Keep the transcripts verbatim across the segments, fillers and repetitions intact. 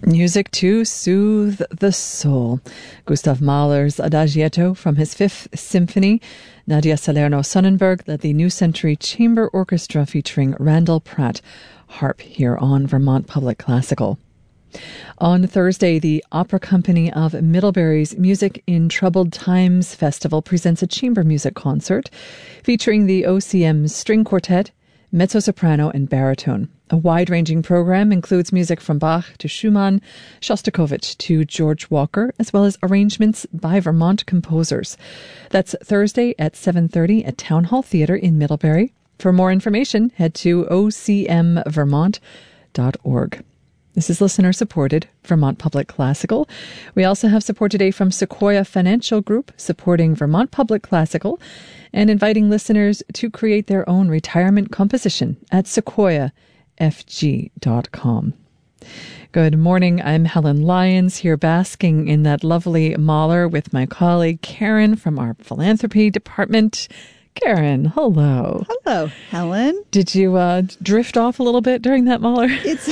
Music to soothe the soul. Gustav Mahler's Adagietto from his Fifth Symphony. Nadia Salerno-Sonnenberg led the New Century Chamber Orchestra featuring Randall Pratt harp here on Vermont Public Classical. On Thursday, the Opera Company of Middlebury's Music in Troubled Times Festival presents a chamber music concert featuring the O C M String Quartet, mezzo-soprano and baritone. A wide-ranging program includes music from Bach to Schumann, Shostakovich to George Walker, as well as arrangements by Vermont composers. That's Thursday at seven thirty at Town Hall Theatre in Middlebury. For more information, head to o c m vermont dot org. This is listener-supported Vermont Public Classical. We also have support today from Sequoia Financial Group, supporting Vermont Public Classical and inviting listeners to create their own retirement composition at sequoia f g dot com. Good morning. I'm Helen Lyons, here basking in that lovely Mahler with my colleague Karen from our philanthropy department. Karen, hello. Hello, Helen. Did you uh, drift off a little bit during that Mahler? It's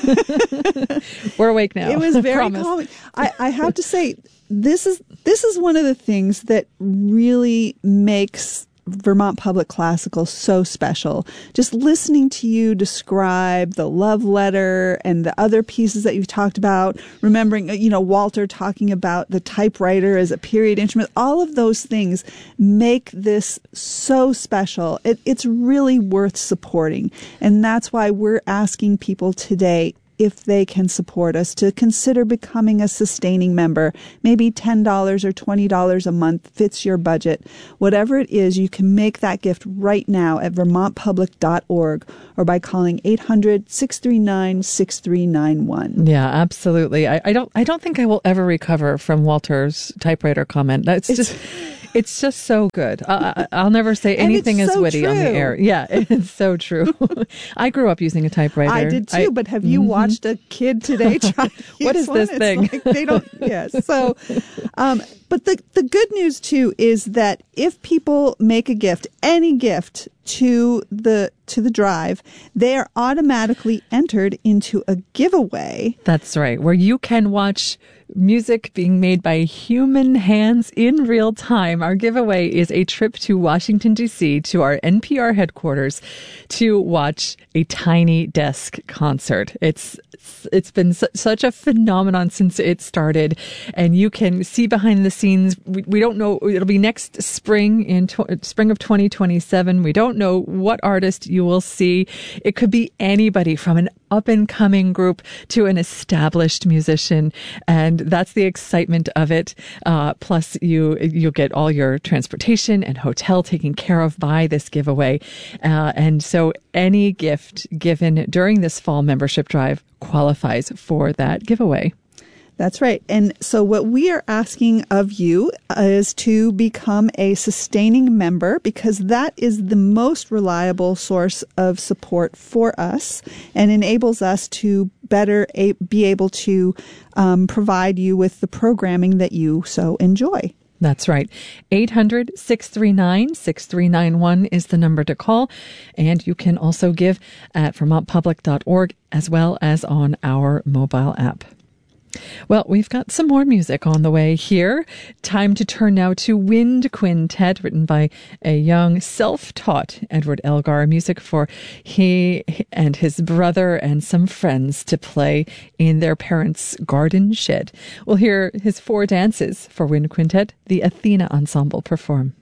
We're awake now. It was very calming. I, I have to say, this is this is one of the things that really makes Vermont Public Classical so special. Just listening to you describe the love letter and the other pieces that you've talked about, remembering, you know, Walter talking about the typewriter as a period instrument, all of those things make this so special. It, it's really worth supporting. And that's why we're asking people today, if they can support us, to consider becoming a sustaining member. Maybe ten dollars or twenty dollars a month fits your budget. Whatever it is, you can make that gift right now at vermont public dot org or by calling eight hundred, six three nine, six three nine one. Yeah, absolutely. I, I don't I don't think I will ever recover from Walter's typewriter comment. It's, it's just it's just so good. I, I'll never say anything as so witty true. on the air. Yeah, it's so true. I grew up using a typewriter. I did too, I, but have you mm-hmm. watched a kid today try to use What is one? this It's thing? Like they don't, yes. So, um, but the, the good news too is that if people make a gift, any gift to the to the drive, they are automatically entered into a giveaway. That's right, where you can watch music being made by human hands in real time. Our giveaway is a trip to Washington, D C, to our N P R headquarters to watch a Tiny Desk concert. It's it's been su- such a phenomenon since it started, and you can see behind the scenes. We, we don't know, it'll be next spring, in tw- spring of twenty twenty-seven. We don't know what artist you will see. It could be anybody from an up-and-coming group to an established musician, and that's the excitement of it. Uh, plus, you you'll get all your transportation and hotel taken care of by this giveaway, uh, and so any gift given during this fall membership drive qualifies for that giveaway. That's right. And so what we are asking of you is to become a sustaining member, because that is the most reliable source of support for us and enables us to better a- be able to um, provide you with the programming that you so enjoy. That's right. eight hundred, six three nine, six three nine one is the number to call. And you can also give at vermont public dot org as well as on our mobile app. Well, we've got some more music on the way here. Time to turn now to Wind Quintet, written by a young, self-taught Edward Elgar. Music for he and his brother and some friends to play in their parents' garden shed. We'll hear his four dances for Wind Quintet, the Athena Ensemble perform.